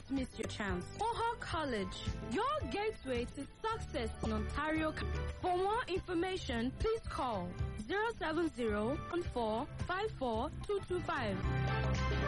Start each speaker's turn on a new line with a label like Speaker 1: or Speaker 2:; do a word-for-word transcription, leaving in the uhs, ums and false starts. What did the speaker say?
Speaker 1: miss your chance. Mohawk College, your gateway to success in Ontario. For more information, please call zero seven zero one four five four two two five.